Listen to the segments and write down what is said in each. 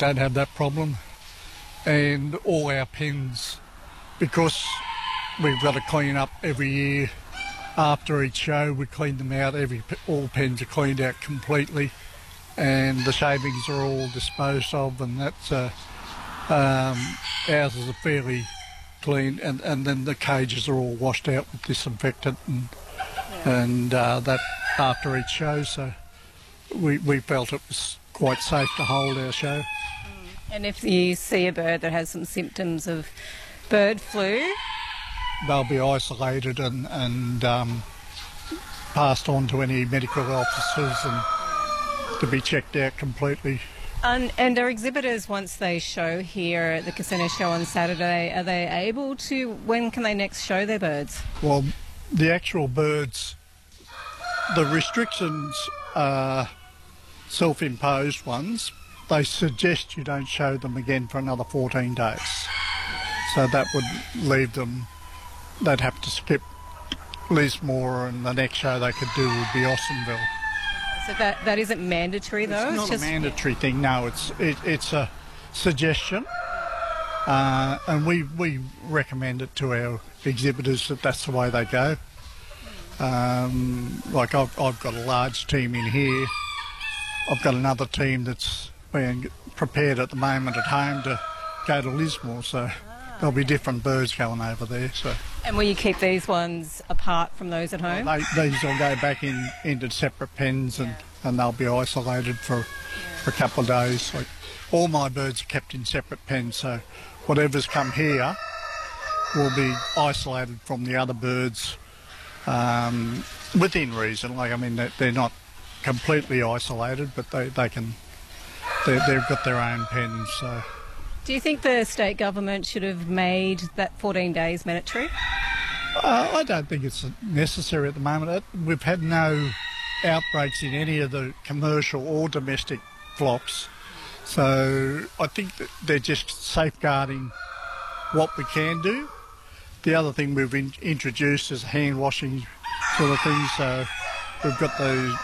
don't have that problem. And all our pens, because we've got to clean up every year after each show, we clean them out. All pens are cleaned out completely, and the shavings are all disposed of, and that's ours is fairly clean, and then the cages are all washed out with disinfectant and that after each show. So we felt it was quite safe to hold our show. And if you see a bird that has some symptoms of bird flu, they'll be isolated and passed on to any medical officers and to be checked out completely. And are exhibitors, once they show here at the Casino Show on Saturday, are they able to, when can they next show their birds? Well, the actual birds, the restrictions are self-imposed ones. They suggest you don't show them again for another 14 days. So that would leave them, they'd have to skip Lismore, and the next show they could do would be Austinville. So that isn't mandatory, though? It's not a mandatory thing, no. It's a suggestion, and we recommend it to our exhibitors that that's the way they go. Like I've got a large team in here. I've got another team that's being prepared at the moment at home to go to Lismore, so there'll be different birds going over there. So. And will you keep these ones apart from those at home? These will go back into separate pens, and they'll be isolated for a couple of days. Like, all my birds are kept in separate pens, so whatever's come here will be isolated from the other birds within reason. Like, I mean, they're not completely isolated, but they've got their own pens. So. Do you think the state government should have made that 14 days mandatory? I don't think it's necessary at the moment. We've had no outbreaks in any of the commercial or domestic flocks, so I think that they're just safeguarding what we can do. The other thing we've introduced is hand washing sort of thing, so we've got those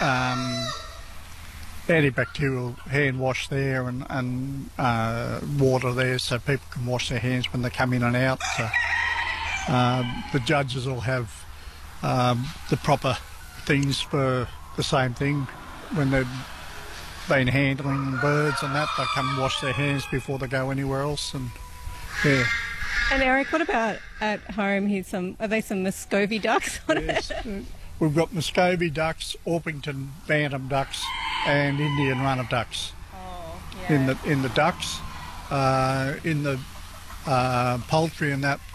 antibacterial hand wash there and water there, so people can wash their hands when they come in and out. So the judges will have the proper things for the same thing when they've been handling birds and that. They come and wash their hands before they go anywhere else. And yeah. And Eric, what about at home? Are they some Muscovy ducks on it? We've got Muscovy ducks, Orpington bantam ducks, and Indian runner ducks. Oh, yeah. In the ducks, in the poultry and that,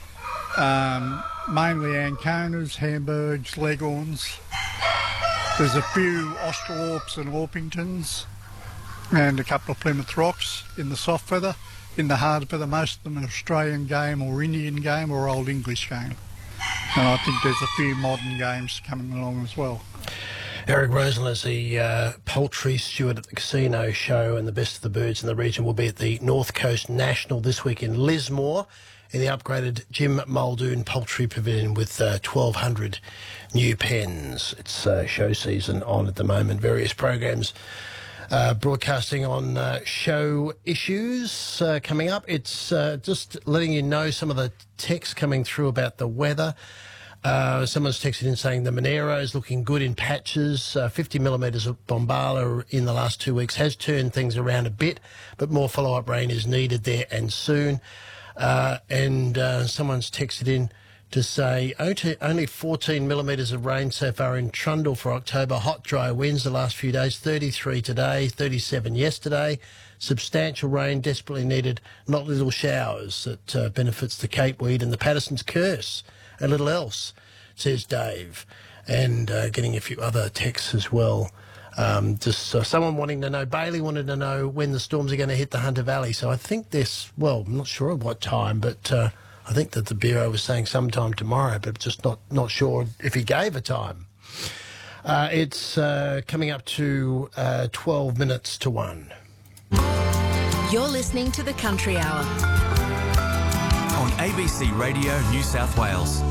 mainly Anconas, Hamburgs, Leghorns. There's a few Australorps and Orpingtons, and a couple of Plymouth Rocks in the soft feather. In the hard feather, most of them are Australian game or Indian game or Old English game. And I think there's a few modern games coming along as well. Eric Rosen is the poultry steward at the Casino Show, and the best of the birds in the region will be at the North Coast National this week in Lismore in the upgraded Jim Muldoon Poultry Pavilion with 1,200 new pens. It's show season on at the moment. Various programs broadcasting on show issues coming up. It's just letting you know some of the texts coming through about the weather. Someone's texted in saying the Monero is looking good in patches. 50 millimetres of Bombala in the last 2 weeks has turned things around a bit, but more follow-up rain is needed there and soon. And someone's texted in to say only 14 millimetres of rain so far in Trundle for October. Hot, dry winds the last few days, 33 today, 37 yesterday. Substantial rain desperately needed, not little showers. That benefits the capeweed and the Patterson's curse. A little else, says Dave. And getting a few other texts as well. Someone wanting to know, Bailey wanted to know when the storms are going to hit the Hunter Valley. So I think I'm not sure at what time, but I think that the Bureau was saying sometime tomorrow, but just not sure if he gave a time. It's coming up to 12 minutes to 1. You're listening to The Country Hour on ABC Radio New South Wales.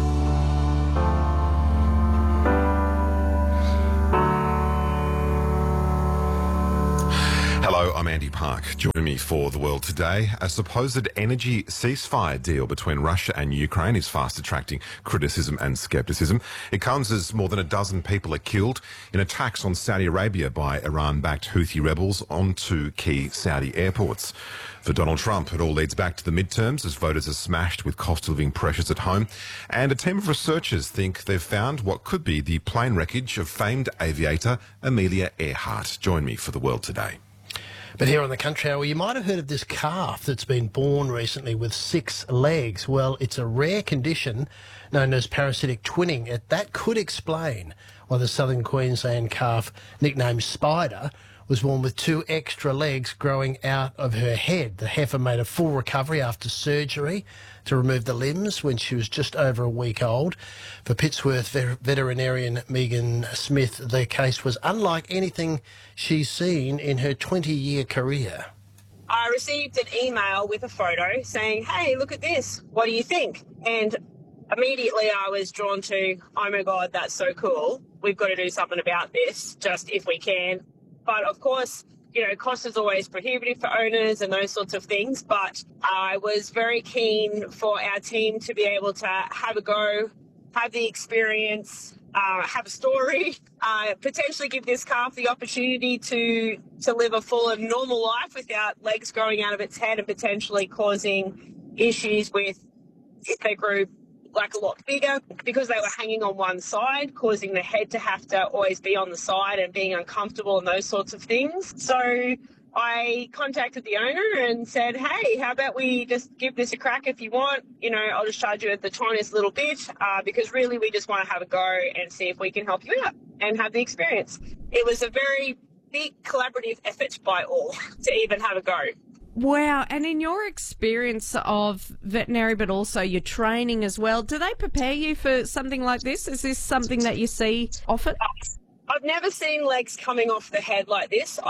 Hello, Hello, I'm Andy Park. Join me for The World Today. A supposed energy ceasefire deal between Russia and Ukraine is fast attracting criticism and scepticism. It comes as more than a dozen people are killed in attacks on Saudi Arabia by Iran-backed Houthi rebels onto key Saudi airports. For Donald Trump, it all leads back to the midterms as voters are smashed with cost of living pressures at home. And a team of researchers think they've found what could be the plane wreckage of famed aviator Amelia Earhart. Join me for The World Today. But here on the Country Hour, you might have heard of this calf that's been born recently with 6 legs. Well, it's a rare condition known as parasitic twinning. That could explain why the southern Queensland calf, nicknamed Spider, was born with 2 extra legs growing out of her head. The heifer made a full recovery after surgery to remove the limbs when she was just over a week old. For Pittsworth veterinarian Megan Smith, the case was unlike anything she's seen in her 20-year career. I received an email with a photo saying, hey, look at this, what do you think? And immediately I was drawn to, oh my God, that's so cool. We've got to do something about this, just if we can. But of course, you know, cost is always prohibitive for owners and those sorts of things. But I was very keen for our team to be able to have a go, have the experience, have a story, potentially give this calf the opportunity to live a full and normal life without legs growing out of its head and potentially causing issues with if they grew like a lot bigger because they were hanging on one side, causing the head to have to always be on the side and being uncomfortable and those sorts of things. So I contacted the owner and said, hey, how about we just give this a crack if you want? You know, I'll just charge you the tiniest little bit because really we just want to have a go and see if we can help you out and have the experience. It was a very big collaborative effort by all to even have a go. Wow. And in your experience of veterinary, but also your training as well, do they prepare you for something like this? Is this something that you see often? I've never seen legs coming off the head like this.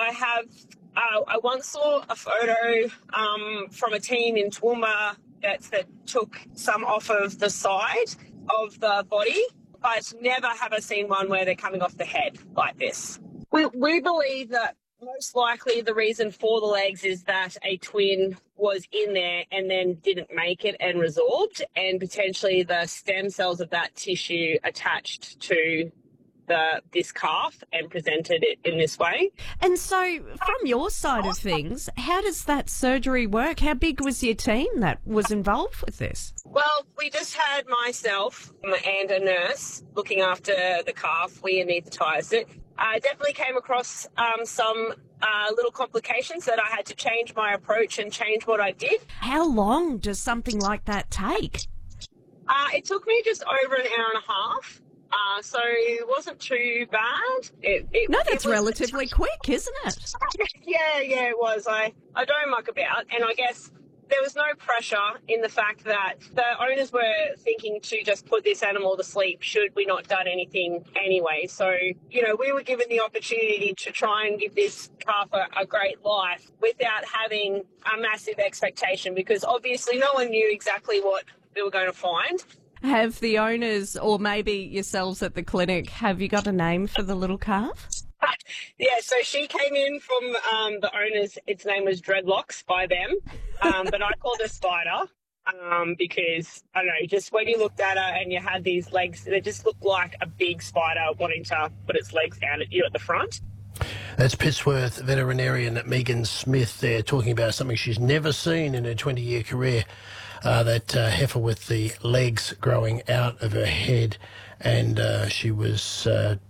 I once saw a photo from a team in Toowoomba that took some off of the side of the body, but never have I seen one where they're coming off the head like this. We believe that most likely the reason for the legs is that a twin was in there and then didn't make it and resorbed, and potentially the stem cells of that tissue attached to this calf and presented it in this way. And so from your side of things, how does that surgery work? How big was your team that was involved with this? Well, we just had myself and a nurse looking after the calf. We anaesthetised it. I definitely came across some little complications that I had to change my approach and change what I did. How long does something like that take? It took me just over an hour and a half. So it wasn't too bad. That's relatively quick, isn't it? Yeah, it was. I don't muck about, and I guess there was no pressure in the fact that the owners were thinking to just put this animal to sleep should we not done anything anyway. So, you know, we were given the opportunity to try and give this calf a great life without having a massive expectation, because obviously no one knew exactly what we were going to find. Have the owners, or maybe yourselves at the clinic, have you got a name for the little calf? Yeah, so she came in from the owners. Its name was Dreadlocks by them, but I called her Spider because, I don't know, just when you looked at her and you had these legs, they just looked like a big spider wanting to put its legs out at you at the front. That's Pittsworth veterinarian Megan Smith there, talking about something she's never seen in her 20-year career. That heifer with the legs growing out of her head, and she was, saying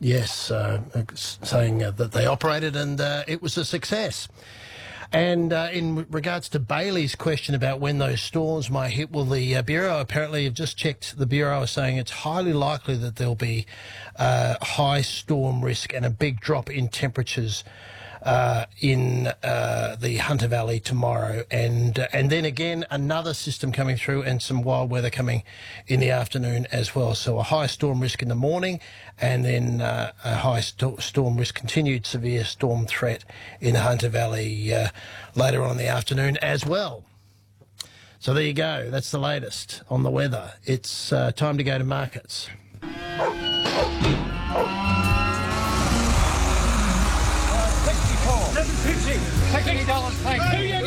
that they operated and it was a success. And in regards to Bailey's question about when those storms might hit, well, the Bureau apparently have just checked. The Bureau is saying it's highly likely that there'll be high storm risk and a big drop in temperatures in the Hunter Valley tomorrow, and then again another system coming through and some wild weather coming in the afternoon as well. So a high storm risk in the morning, and then a high storm risk, continued severe storm threat in the Hunter Valley later on in the afternoon as well. So there you go. That's the latest on the weather. It's time to go to markets. $60, thank you.